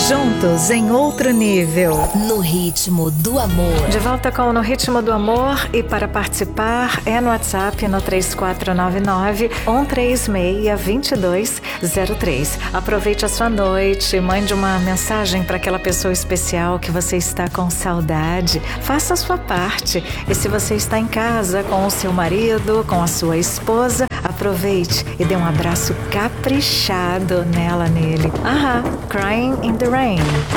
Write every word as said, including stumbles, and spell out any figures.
Juntos em outro nível. No ritmo do amor. De volta com No Ritmo do Amor, e para participar é no WhatsApp no três quatro nove nove, um três seis, dois dois zero três. Aproveite a sua noite, mande uma mensagem para aquela pessoa especial que você está com saudade. Faça a sua parte. E se você está em casa com o seu marido, com a sua esposa, aproveite e dê um abraço caprichado nela, nele. Ahá, Crying in the Rain.